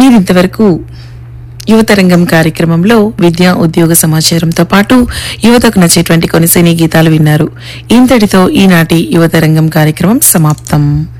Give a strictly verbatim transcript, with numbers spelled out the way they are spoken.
మీరింతవరకు యువతరంగం కార్యక్రమంలో విద్యా ఉద్యోగ సమాచారంతో పాటు యువతకు నచ్చేటువంటి కొన్ని సినీ గీతాలు విన్నారు. ఇంతటితో ఈనాటి యువతరంగం కార్యక్రమం సమాప్తం.